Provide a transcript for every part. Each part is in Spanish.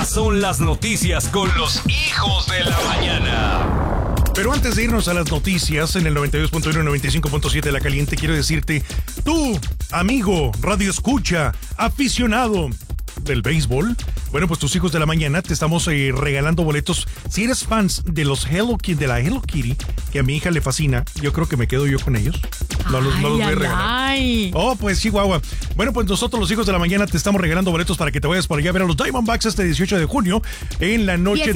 Estas son las noticias con los hijos de la mañana. Pero antes de irnos a las noticias, en el 92.1 y 95.7 de La Caliente, quiero decirte, tú, amigo, radio escucha, aficionado del béisbol, bueno, pues tus hijos de la mañana te estamos regalando boletos. Si eres fans de los de la Hello Kitty, que a mi hija le fascina, yo creo que me quedo yo con ellos. No los voy a regalar. Oh, pues Chihuahua. Bueno, pues nosotros los hijos de la mañana te estamos regalando boletos para que te vayas por allá a ver a los Diamondbacks este 18 de junio en la noche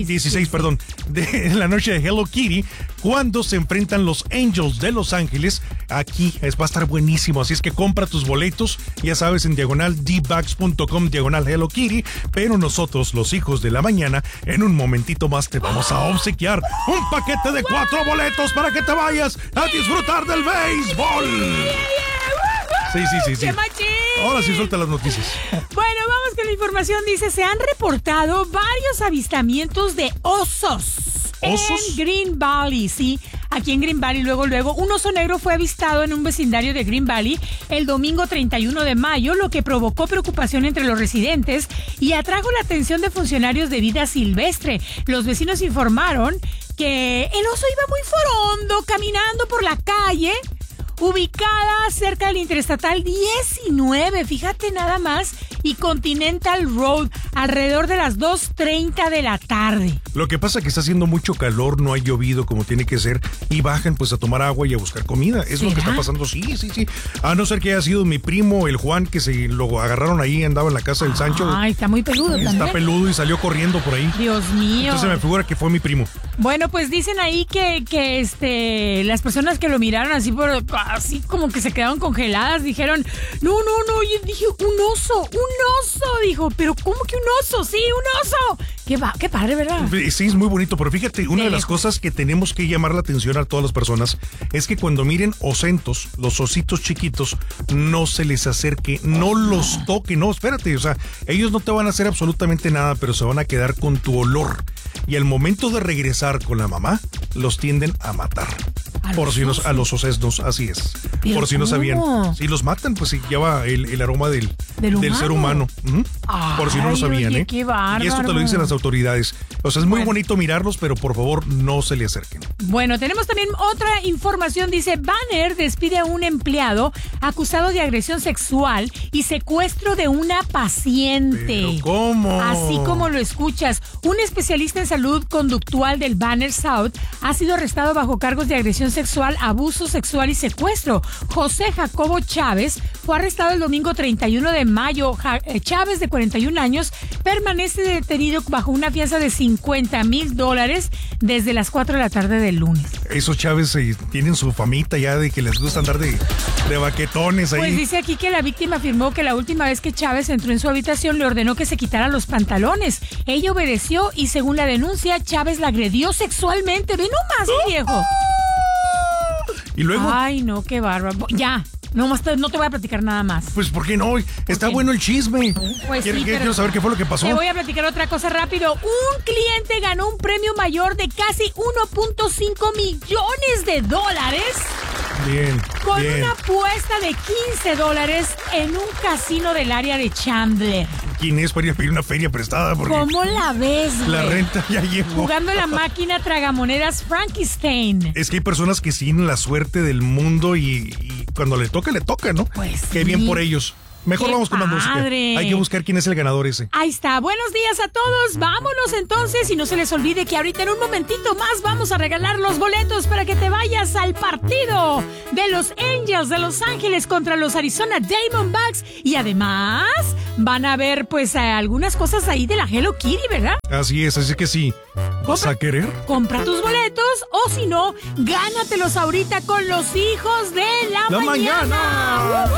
en la noche de Hello Kitty, cuando se enfrentan los Angels de Los Ángeles. Aquí va a estar buenísimo, así es que compra tus boletos, ya sabes, en diagonal_dbucks.com, diagonal Hello Kitty. Pero nosotros, los hijos de la mañana, en un momentito más te vamos a obsequiar un paquete de 4 boletos para que te vayas a disfrutar del béisbol. Sí. ¡Qué machín! Ahora sí suelta las noticias. Bueno, vamos con la información. Dice, se han reportado varios avistamientos de osos. ¿Osos? En Green Valley, sí. Aquí en Green Valley, luego, un oso negro fue avistado en un vecindario de Green Valley el domingo 31 de mayo, lo que provocó preocupación entre los residentes y atrajo la atención de funcionarios de vida silvestre. Los vecinos informaron que el oso iba muy forondo, caminando por la calle ubicada cerca del Interestatal 19, fíjate nada más, y Continental Road, alrededor de las 2:30 de la tarde. Lo que pasa es que está haciendo mucho calor, no ha llovido como tiene que ser, y bajan pues a tomar agua y a buscar comida. Es lo que está pasando, sí. A no ser que haya sido mi primo, el Juan, que se lo agarraron ahí, andaba en la casa del Sancho. Ay, está muy peludo también. Está peludo y salió corriendo por ahí. Dios mío. Entonces me figura que fue mi primo. Bueno, pues dicen ahí que las personas que lo miraron así como que se quedaron congeladas, dijeron, no, yo dije, un oso, dijo, pero ¿cómo que un oso? Sí, un oso. Qué padre, ¿verdad? Sí, es muy bonito, pero fíjate, una de las cosas que tenemos que llamar la atención a todas las personas es que cuando miren osentos, los ositos chiquitos, no se les acerque, no los toque, no, espérate, o sea, ellos no te van a hacer absolutamente nada, pero se van a quedar con tu olor. Y al momento de regresar con la mamá, los tienden a matar. A los osesnos, así es. Por si no sabían. Si los matan, pues sí, lleva el aroma del ser humano. Por si no lo sabían, oye, qué bárbaro. Y esto te lo dicen las autoridades. O sea, es muy bonito mirarlos, pero por favor, no se le acerquen. Bueno, tenemos también otra información. Dice, Banner despide a un empleado acusado de agresión sexual y secuestro de una paciente. ¿Pero cómo? Así como lo escuchas. Un especialista en salud conductual del Banner South ha sido arrestado bajo cargos de agresión sexual, abuso sexual y secuestro. José Jacobo Chávez fue arrestado el domingo 31 de mayo. Chávez, de 41 años, permanece detenido bajo una fianza de $50,000 desde las 4 de la tarde del lunes. Esos Chávez tienen su famita ya de que les gusta andar de baquetones ahí. Pues dice aquí que la víctima afirmó que la última vez que Chávez entró en su habitación le ordenó que se quitara los pantalones. Ella obedeció y, según la denuncia, Chávez la agredió sexualmente. Ve nomás, viejo. ¿Y luego? Ay, no, qué bárbaro. Ya, no te voy a platicar nada más. Pues, ¿por qué no? Está bueno el chisme. Pues quiero saber qué fue lo que pasó. Te voy a platicar otra cosa rápido. Un cliente ganó un premio mayor de casi $1.5 millones. Bien. Con una apuesta de $15 en un casino del área de Chandler. ¿Quién es para ir a pedir una feria prestada? Porque ¿cómo la ves, güey? La renta ya llegó. Jugando la máquina tragamonedas Frankenstein. Es que hay personas que tienen la suerte del mundo y cuando le toca, ¿no? Pues qué sí. Bien por ellos. Mejor vamos con la música. Hay que buscar quién es el ganador ese. Ahí está. Buenos días a todos. Vámonos entonces. Y no se les olvide que ahorita en un momentito más vamos a regalar los boletos para que te vayas al partido de los Angels de Los Ángeles contra los Arizona Diamondbacks. Y además van a ver pues algunas cosas ahí de la Hello Kitty, ¿verdad? Así que sí. ¿Vas a querer? Compra tus boletos o si no, gánatelos ahorita con los hijos de la mañana.